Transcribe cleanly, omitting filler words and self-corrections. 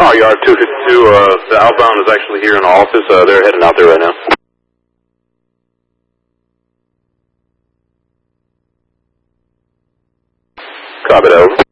Oh, yard 252, the outbound is actually here in the office. They're heading out there right now. Copy that, over.